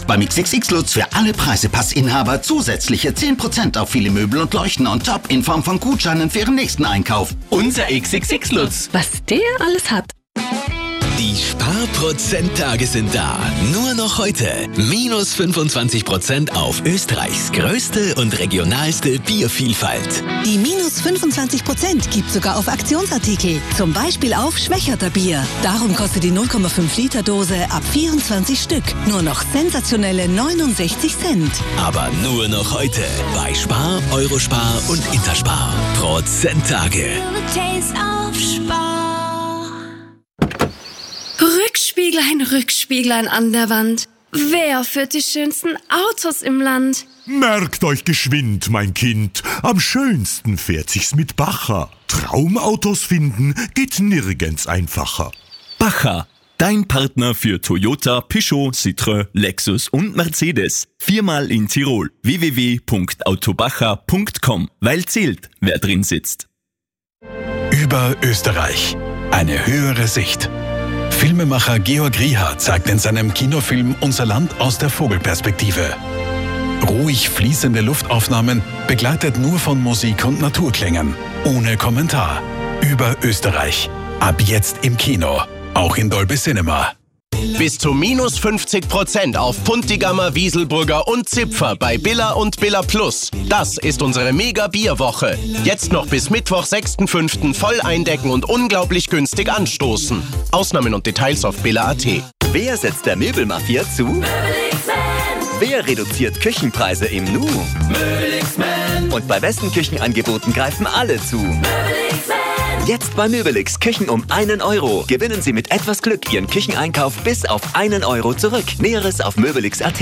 Beim XXX Lutz für alle Preisepassinhaber zusätzliche 10% auf viele Möbel und Leuchten on top in Form von Gutscheinen für Ihren nächsten Einkauf. Unser XXX Lutz. Was der alles hat. Die Sparprozenttage sind da. Nur noch heute. Minus 25% auf Österreichs größte und regionalste Biervielfalt. Die minus 25% gibt sogar auf Aktionsartikel. Zum Beispiel auf Schwächerter Bier. Darum kostet die 0,5 Liter Dose ab 24 Stück nur noch sensationelle 69 Cent. Aber nur noch heute. Bei Spar, Eurospar und Interspar. Prozenttage. Rückspieglein, Rückspieglein an der Wand. Wer führt die schönsten Autos im Land? Merkt euch geschwind, mein Kind, am schönsten fährt sich's mit Bacher. Traumautos finden geht nirgends einfacher. Bacher, dein Partner für Toyota, Peugeot, Citroën, Lexus und Mercedes. 4-mal in Tirol. www.autobacher.com. Weil zählt, wer drin sitzt. Über Österreich. Eine höhere Sicht. Filmemacher Georg Rieher zeigt in seinem Kinofilm Unser Land aus der Vogelperspektive. Ruhig fließende Luftaufnahmen, begleitet nur von Musik und Naturklängen. Ohne Kommentar. Über Österreich. Ab jetzt im Kino. Auch in Dolby Cinema. Bis zu minus 50% auf Puntigammer, Wieselburger und Zipfer bei Billa und Billa Plus. Das ist unsere Mega-Bierwoche. Jetzt noch bis Mittwoch, 6.5. voll eindecken und unglaublich günstig anstoßen. Ausnahmen und Details auf billa.at. Wer setzt der Möbelmafia zu? Wer reduziert Küchenpreise im Nu? Und bei besten Küchenangeboten greifen alle zu. Jetzt bei Möbelix Küchen um 1 Euro. Gewinnen Sie mit etwas Glück Ihren Kücheneinkauf bis auf 1 Euro zurück. Näheres auf möbelix.at.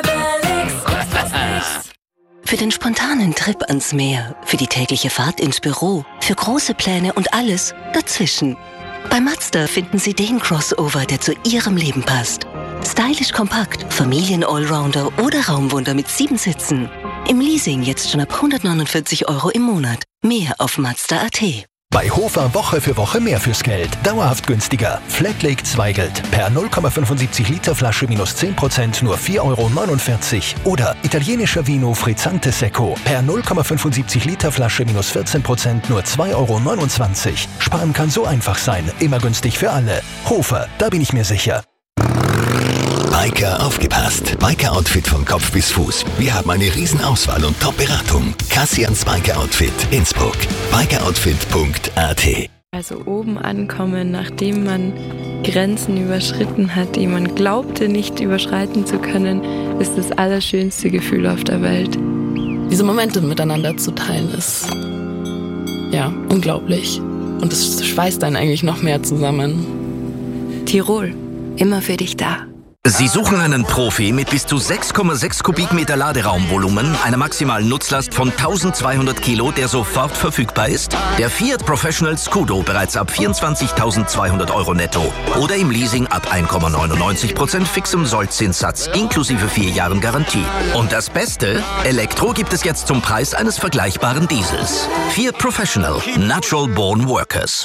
Für den spontanen Trip ans Meer, für die tägliche Fahrt ins Büro, für große Pläne und alles dazwischen. Bei Mazda finden Sie den Crossover, der zu Ihrem Leben passt. Stylisch kompakt, Familien-Allrounder oder Raumwunder mit 7 Sitzen. Im Leasing jetzt schon ab 149 Euro im Monat. Mehr auf Mazda.at. Bei Hofer Woche für Woche mehr fürs Geld. Dauerhaft günstiger. Flatlake Zweigelt. Per 0,75 Liter Flasche minus 10% nur 4,49 Euro. Oder italienischer Vino Frizzante Secco. Per 0,75 Liter Flasche minus 14% nur 2,29 Euro. Sparen kann so einfach sein. Immer günstig für alle. Hofer, da bin ich mir sicher. Biker aufgepasst. Biker-Outfit von Kopf bis Fuß. Wir haben eine Riesenauswahl und Top-Beratung. Cassians Biker-Outfit, Innsbruck. Bikeroutfit.at. Also oben ankommen, nachdem man Grenzen überschritten hat, die man glaubte nicht überschreiten zu können, ist das allerschönste Gefühl auf der Welt. Diese Momente miteinander zu teilen ist ja unglaublich. Und es schweißt einen eigentlich noch mehr zusammen. Tirol, immer für dich da. Sie suchen einen Profi mit bis zu 6,6 Kubikmeter Laderaumvolumen, einer maximalen Nutzlast von 1200 Kilo, der sofort verfügbar ist? Der Fiat Professional Scudo bereits ab 24.200 Euro netto oder im Leasing ab 1,99% fixem Sollzinssatz inklusive 4 Jahren Garantie. Und das Beste? Elektro gibt es jetzt zum Preis eines vergleichbaren Diesels. Fiat Professional, Natural Born Workers.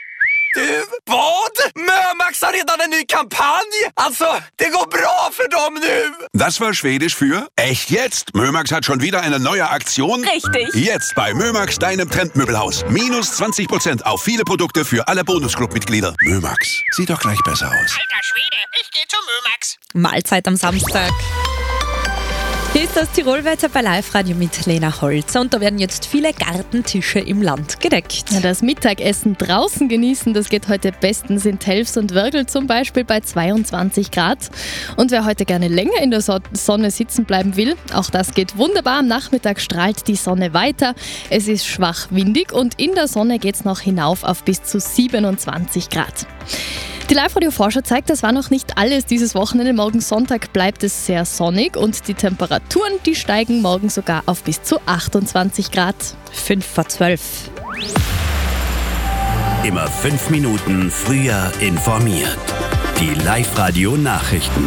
Vad? Mömax har redan en ny kampanj! Alltså, det går bra för dem nu! Das war Schwedisch für echt jetzt. Mömax hat schon wieder eine neue Aktion. Richtig. Jetzt bei Mömax, deinem Trendmöbelhaus. Minus 20% auf viele Produkte für alle Bonusclub-Mitglieder. Mömax, sieht doch gleich besser aus. Alter Schwede, ich geh zu Mömax. Mahlzeit am Samstag. Hier ist das Tirolwetter bei Live-Radio mit Lena Holzer und da werden jetzt viele Gartentische im Land gedeckt. Ja, das Mittagessen draußen genießen, das geht heute bestens in Telfs und Wörgl zum Beispiel bei 22 Grad. Und wer heute gerne länger in der Sonne sitzen bleiben will, auch das geht wunderbar. Am Nachmittag strahlt die Sonne weiter. Es ist schwach windig und in der Sonne geht es noch hinauf auf bis zu 27 Grad. Die Live-Radio-Vorschau zeigt, das war noch nicht alles dieses Wochenende. Morgen Sonntag bleibt es sehr sonnig und die Temperaturen, die steigen morgen sogar auf bis zu 28 Grad. 5:12. Immer 5 Minuten früher informiert. Die Live-Radio-Nachrichten.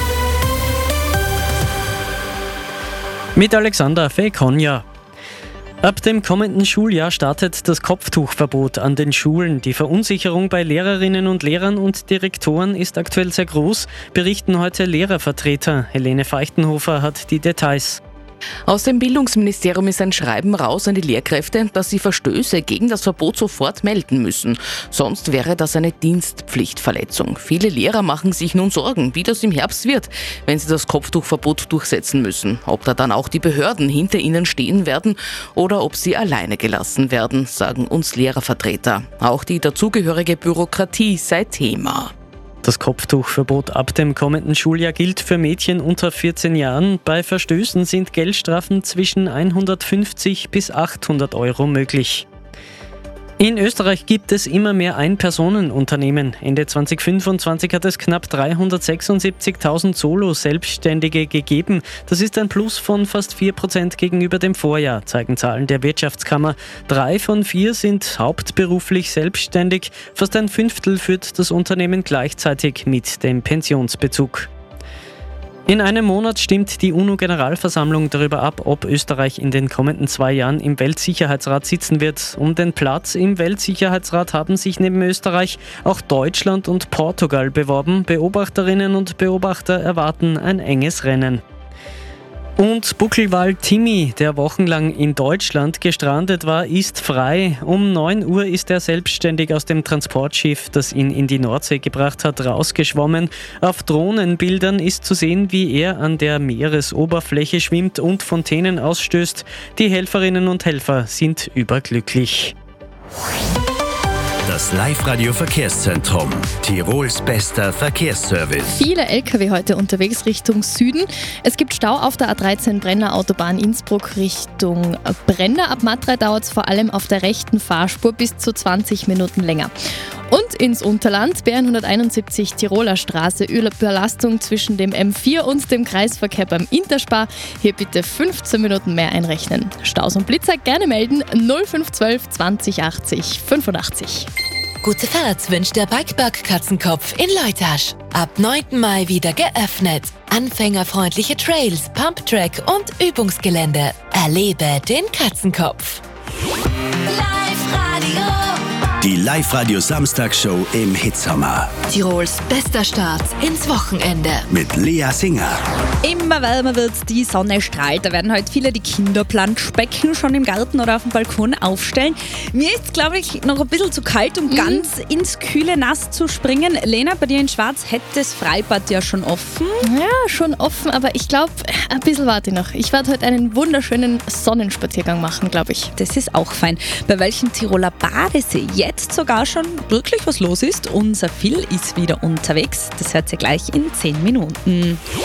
Mit Alexander Fekonja. Ab dem kommenden Schuljahr startet das Kopftuchverbot an den Schulen. Die Verunsicherung bei Lehrerinnen und Lehrern und Direktoren ist aktuell sehr groß, berichten heute Lehrervertreter. Helene Feichtenhofer hat die Details. Aus dem Bildungsministerium ist ein Schreiben raus an die Lehrkräfte, dass sie Verstöße gegen das Verbot sofort melden müssen. Sonst wäre das eine Dienstpflichtverletzung. Viele Lehrer machen sich nun Sorgen, wie das im Herbst wird, wenn sie das Kopftuchverbot durchsetzen müssen. Ob da dann auch die Behörden hinter ihnen stehen werden oder ob sie alleine gelassen werden, sagen uns Lehrervertreter. Auch die dazugehörige Bürokratie sei Thema. Das Kopftuchverbot ab dem kommenden Schuljahr gilt für Mädchen unter 14 Jahren. Bei Verstößen sind Geldstrafen zwischen 150 bis 800 Euro möglich. In Österreich gibt es immer mehr Ein-Personen-Unternehmen. Ende 2025 hat es knapp 376.000 Solo-Selbstständige gegeben. Das ist ein Plus von fast 4% gegenüber dem Vorjahr, zeigen Zahlen der Wirtschaftskammer. 3 von 4 sind hauptberuflich selbstständig. Fast ein Fünftel führt das Unternehmen gleichzeitig mit dem Pensionsbezug. In einem Monat stimmt die UNO-Generalversammlung darüber ab, ob Österreich in den kommenden 2 Jahren im Weltsicherheitsrat sitzen wird. Um den Platz im Weltsicherheitsrat haben sich neben Österreich auch Deutschland und Portugal beworben. Beobachterinnen und Beobachter erwarten ein enges Rennen. Und Buckelwal Timmy, der wochenlang in Deutschland gestrandet war, ist frei. Um 9 Uhr ist er selbstständig aus dem Transportschiff, das ihn in die Nordsee gebracht hat, rausgeschwommen. Auf Drohnenbildern ist zu sehen, wie er an der Meeresoberfläche schwimmt und Fontänen ausstößt. Die Helferinnen und Helfer sind überglücklich. Das Live-Radio-Verkehrszentrum. Tirols bester Verkehrsservice. Viele Lkw heute unterwegs Richtung Süden. Es gibt Stau auf der A13 Brenner Autobahn Innsbruck Richtung Brenner. Ab Matrei dauert es vor allem auf der rechten Fahrspur bis zu 20 Minuten länger. Und ins Unterland, B171 Tiroler Straße, Überlastung zwischen dem M4 und dem Kreisverkehr beim Interspar. Hier bitte 15 Minuten mehr einrechnen. Staus und Blitzer gerne melden 0512 20 80 85. Gute Fahrt wünscht der Bikepark Katzenkopf in Leutasch. Ab 9. Mai wieder geöffnet. Anfängerfreundliche Trails, Pumptrack und Übungsgelände. Erlebe den Katzenkopf. Live-Radio. Die Live-Radio-Samstagshow im Hitsommer. Tirols bester Start ins Wochenende. Mit Lea Singer. Immer wärmer wird, die Sonne strahlt. Da werden heute viele die Kinderplanschbecken schon im Garten oder auf dem Balkon aufstellen. Mir ist, glaube ich, noch ein bisschen zu kalt, um ganz ins kühle Nass zu springen. Lena, bei dir in Schwarz hätte das Freibad ja schon offen. Ja, schon offen, aber ich glaube, ein bisschen warte ich noch. Ich werde heute einen wunderschönen Sonnenspaziergang machen, glaube ich. Das ist auch fein. Bei welchem Tiroler Badesee jetzt sogar schon wirklich was los ist. Unser Phil ist wieder unterwegs. Das hört ihr gleich in 10 Minuten.